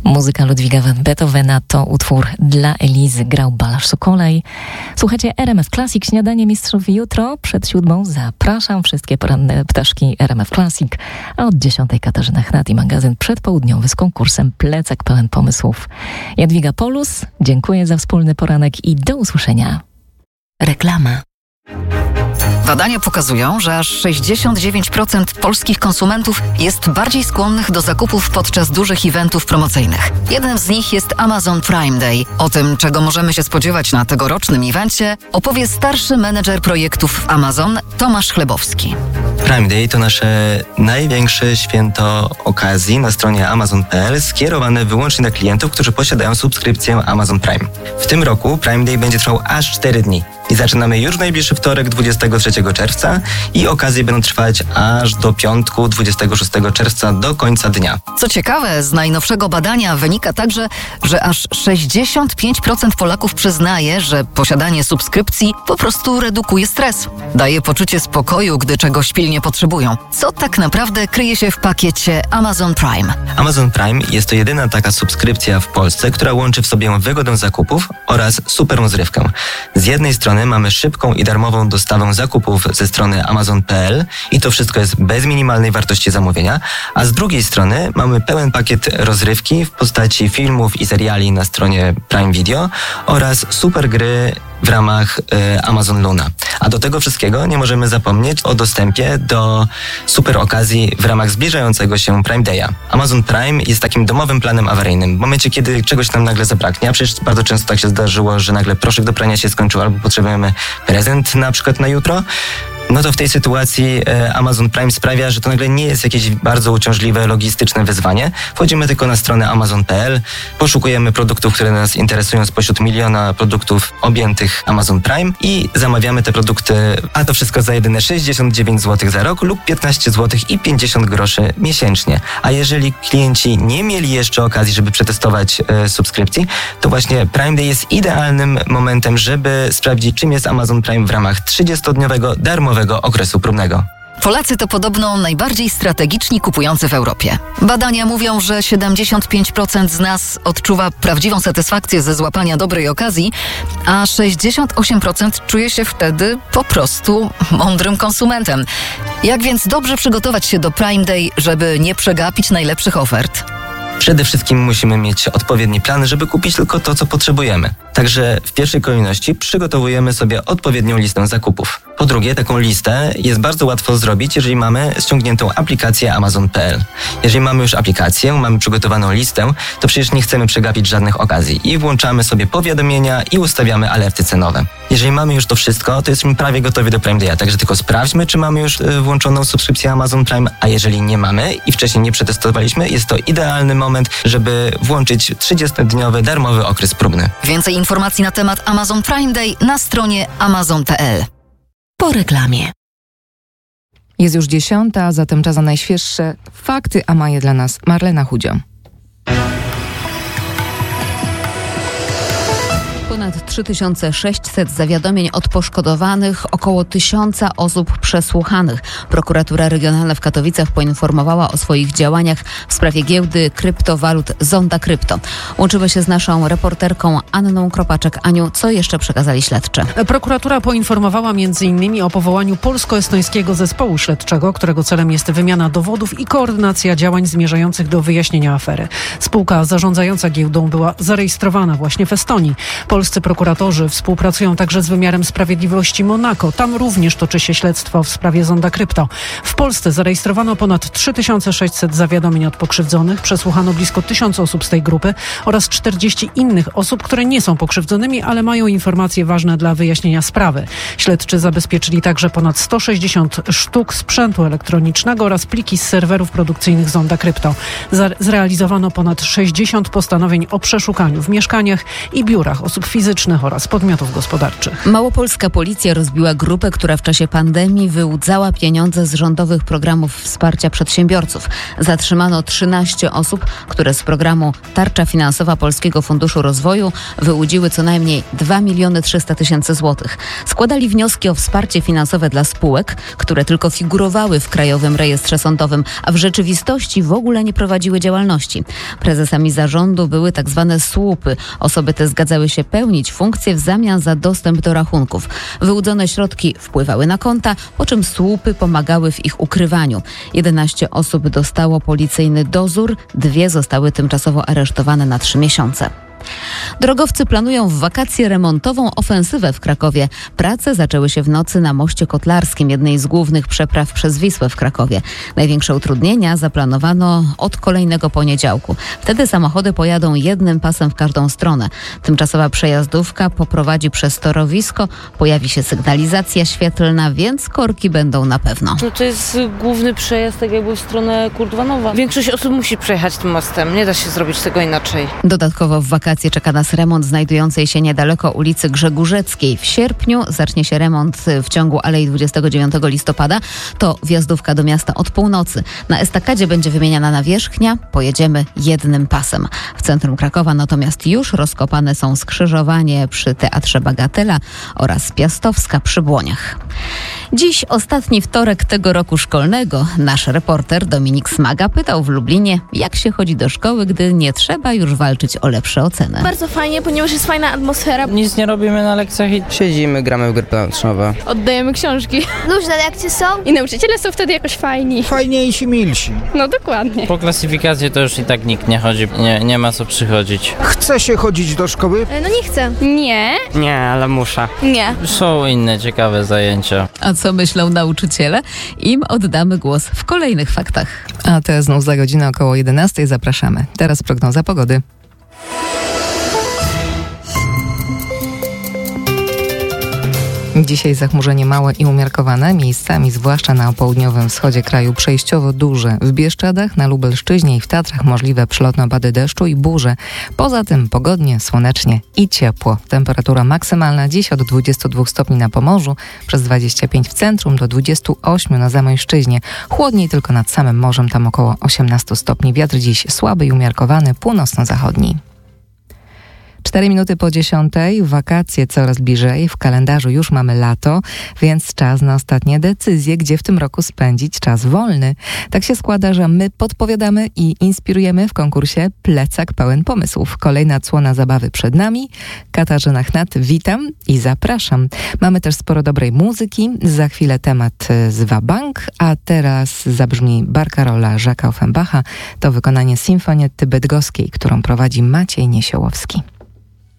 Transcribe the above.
Muzyka Ludwiga van Beethovena to utwór dla Elizy, grał Balasz Sokolej. Słuchajcie, RMF Classic, śniadanie mistrzów jutro przed 7:00. Zapraszam wszystkie poranne ptaszki RMF Classic, a od 10:00 Katarzyna Chnat i magazyn przedpołudniowy z konkursem Plecak pełen pomysłów. Jadwiga Polus, dziękuję za wspólny poranek i do usłyszenia. Reklama. Badania pokazują, że aż 69% polskich konsumentów jest bardziej skłonnych do zakupów podczas dużych eventów promocyjnych. Jednym z nich jest Amazon Prime Day. O tym, czego możemy się spodziewać na tegorocznym evencie, opowie starszy menedżer projektów w Amazon Tomasz Chlebowski. Prime Day to nasze największe święto okazji na stronie Amazon.pl, skierowane wyłącznie dla klientów, którzy posiadają subskrypcję Amazon Prime. W tym roku Prime Day będzie trwał aż 4 dni. I zaczynamy już w najbliższy wtorek, 23 czerwca i okazje będą trwać aż do piątku, 26 czerwca, do końca dnia. Co ciekawe, z najnowszego badania wynika także, że aż 65% Polaków przyznaje, że posiadanie subskrypcji po prostu redukuje stres. Daje poczucie spokoju, gdy czegoś pilnie potrzebują. Co tak naprawdę kryje się w pakiecie Amazon Prime? Amazon Prime jest to jedyna taka subskrypcja w Polsce, która łączy w sobie wygodę zakupów oraz super rozrywkę. Z jednej strony mamy szybką i darmową dostawę zakupów ze strony Amazon.pl i to wszystko jest bez minimalnej wartości zamówienia, a z drugiej strony mamy pełen pakiet rozrywki w postaci filmów i seriali na stronie Prime Video oraz super gry w ramach Amazon Luna. A do tego wszystkiego nie możemy zapomnieć o dostępie do super okazji w ramach zbliżającego się Prime Day'a. Amazon Prime jest takim domowym planem awaryjnym. W momencie, kiedy czegoś nam nagle zabraknie, a przecież bardzo często tak się zdarzyło, że nagle proszek do prania się skończył albo potrzebujemy prezent na przykład na jutro, no to w tej sytuacji Amazon Prime sprawia, że to nagle nie jest jakieś bardzo uciążliwe, logistyczne wyzwanie. Wchodzimy tylko na stronę Amazon.pl, poszukujemy produktów, które nas interesują spośród miliona produktów objętych Amazon Prime i zamawiamy te produkty, a to wszystko za jedyne 69 zł za rok lub 15 zł i 50 groszy miesięcznie. A jeżeli klienci nie mieli jeszcze okazji, żeby przetestować subskrypcji, to właśnie Prime Day jest idealnym momentem, żeby sprawdzić, czym jest Amazon Prime w ramach 30-dniowego darmowego okresu próbnego. Polacy to podobno najbardziej strategiczni kupujący w Europie. Badania mówią, że 75% z nas odczuwa prawdziwą satysfakcję ze złapania dobrej okazji, a 68% czuje się wtedy po prostu mądrym konsumentem. Jak więc dobrze przygotować się do Prime Day, żeby nie przegapić najlepszych ofert? Przede wszystkim musimy mieć odpowiedni plan, żeby kupić tylko to, co potrzebujemy. Także w pierwszej kolejności przygotowujemy sobie odpowiednią listę zakupów. Po drugie, taką listę jest bardzo łatwo zrobić, jeżeli mamy ściągniętą aplikację Amazon.pl. Jeżeli mamy już aplikację, mamy przygotowaną listę, to przecież nie chcemy przegapić żadnych okazji i włączamy sobie powiadomienia i ustawiamy alerty cenowe. Jeżeli mamy już to wszystko, to jesteśmy prawie gotowi do Prime Day'a, także tylko sprawdźmy, czy mamy już włączoną subskrypcję Amazon Prime, a jeżeli nie mamy i wcześniej nie przetestowaliśmy, jest to idealny moment, żeby włączyć 30-dniowy darmowy okres próbny. Więcej informacji na temat Amazon Prime Day na stronie amazon.pl. Po reklamie. Jest już 10, a zatem czas na najświeższe fakty, a ma je dla nas Marlena Chudzio. Ponad 3600 zawiadomień od poszkodowanych, około 1000 osób przesłuchanych. Prokuratura Regionalna w Katowicach poinformowała o swoich działaniach w sprawie giełdy kryptowalut Zonda Krypto. Łączymy się z naszą reporterką Anną Kropaczek. Aniu, co jeszcze przekazali śledczy? Prokuratura poinformowała m.in. o powołaniu polsko-estońskiego zespołu śledczego, którego celem jest wymiana dowodów i koordynacja działań zmierzających do wyjaśnienia afery. Spółka zarządzająca giełdą była zarejestrowana właśnie w Estonii. Polscy prokuratorzy współpracują także z wymiarem sprawiedliwości Monako. Tam również toczy się śledztwo w sprawie Zonda Krypto. W Polsce zarejestrowano ponad 3600 zawiadomień od pokrzywdzonych. Przesłuchano blisko 1000 osób z tej grupy oraz 40 innych osób, które nie są pokrzywdzonymi, ale mają informacje ważne dla wyjaśnienia sprawy. Śledczy zabezpieczyli także ponad 160 sztuk sprzętu elektronicznego oraz pliki z serwerów produkcyjnych Zonda Krypto. Zrealizowano ponad 60 postanowień o przeszukaniu w mieszkaniach i biurach osób fizycznych fizycznych oraz podmiotów gospodarczych. Małopolska policja rozbiła grupę, która w czasie pandemii wyłudzała pieniądze z rządowych programów wsparcia przedsiębiorców. Zatrzymano 13 osób, które z programu Tarcza Finansowa Polskiego Funduszu Rozwoju wyłudziły co najmniej 2 300 000 złotych. Składali wnioski o wsparcie finansowe dla spółek, które tylko figurowały w Krajowym Rejestrze Sądowym, a w rzeczywistości w ogóle nie prowadziły działalności. Prezesami zarządu były tak zwane słupy. Osoby te zgadzały się pełnić funkcje w zamian za dostęp do rachunków. Wyłudzone środki wpływały na konta, po czym słupy pomagały w ich ukrywaniu. 11 osób dostało policyjny dozór, 2 zostały tymczasowo aresztowane na 3 miesiące. Drogowcy planują w wakacje remontową ofensywę w Krakowie. Prace zaczęły się w nocy na moście Kotlarskim, jednej z głównych przepraw przez Wisłę w Krakowie. Największe utrudnienia zaplanowano od kolejnego poniedziałku. Wtedy samochody pojadą jednym pasem w każdą stronę. Tymczasowa przejazdówka poprowadzi przez torowisko, pojawi się sygnalizacja świetlna, więc korki będą na pewno. No to jest główny przejazd tak jakby w stronę Kurdwanowa. Większość osób musi przejechać tym mostem, nie da się zrobić tego inaczej. Dodatkowo w wakacje czeka nas remont znajdującej się niedaleko ulicy Grzegórzeckiej. W sierpniu zacznie się remont w ciągu Alei 29 listopada. To wjazdówka do miasta od północy. Na estakadzie będzie wymieniana nawierzchnia. Pojedziemy jednym pasem. W centrum Krakowa natomiast już rozkopane są skrzyżowanie przy Teatrze Bagatela oraz Piastowska przy Błoniach. Dziś ostatni wtorek tego roku szkolnego. Nasz reporter Dominik Smaga pytał w Lublinie, jak się chodzi do szkoły, gdy nie trzeba już walczyć o lepsze oceny. Bardzo fajnie, ponieważ jest fajna atmosfera. Nic nie robimy na lekcjach i siedzimy, gramy w gry planszowe. Oddajemy książki. Różne lekcje są i nauczyciele są wtedy jakoś fajni. Fajniejsi, milsi. No dokładnie. Po klasyfikacji to już i tak nikt nie chodzi, nie ma co przychodzić. Chce się chodzić do szkoły? No nie chcę. Nie. Nie, ale muszę. Nie. Są inne ciekawe zajęcia. A co myślą nauczyciele? Im oddamy głos w kolejnych faktach. A te znów za godzinę około 11 zapraszamy. Teraz prognoza pogody. Dzisiaj zachmurzenie małe i umiarkowane, miejscami zwłaszcza na południowym wschodzie kraju przejściowo duże. W Bieszczadach, na Lubelszczyźnie i w Tatrach możliwe przelotne opady deszczu i burze. Poza tym pogodnie, słonecznie i ciepło. Temperatura maksymalna dziś od 22 stopni na Pomorzu, przez 25 w centrum do 28 na Zamojszczyźnie. Chłodniej tylko nad samym morzem, tam około 18 stopni. Wiatr dziś słaby i umiarkowany, północno-zachodni. 4 minuty po 10, wakacje coraz bliżej, w kalendarzu już mamy lato, więc czas na ostatnie decyzje, gdzie w tym roku spędzić czas wolny. Tak się składa, że my podpowiadamy i inspirujemy w konkursie Plecak pełen pomysłów. Kolejna odsłona zabawy przed nami. Katarzyna Chnat, witam i zapraszam. Mamy też sporo dobrej muzyki, za chwilę temat z Wabank, a teraz zabrzmi Barcarola Jacques'a Offenbacha. To wykonanie Sinfonietty Bydgoskiej, którą prowadzi Maciej Niesiołowski.